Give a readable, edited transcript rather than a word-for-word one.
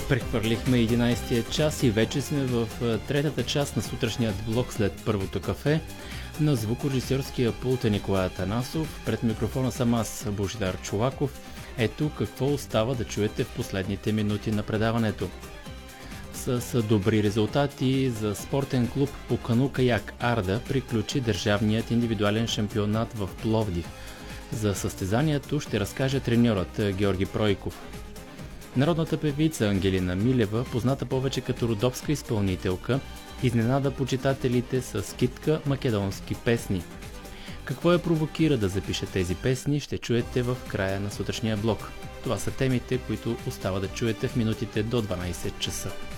Прехвърлихме 11-тия час и вече сме в третата част на сутрешният блок след първото кафе. На звукорежисьорския пулт е Николай Атанасов, пред микрофона съм аз, Божидар Чолаков. Ето какво остава да чуете в последните минути на предаването. С добри резултати за спортен клуб по кану-каяк Арда приключи държавният индивидуален шампионат в Пловдив. За състезанието ще разкаже треньорът Георги Пройков. Народната певица Ангелина Милева, позната повече като родопска изпълнителка, изненада почитателите с китка македонски песни. Какво я провокира да запише тези песни, ще чуете в края на сутрешния блок. Това са темите, които остава да чуете в минутите до 12 часа.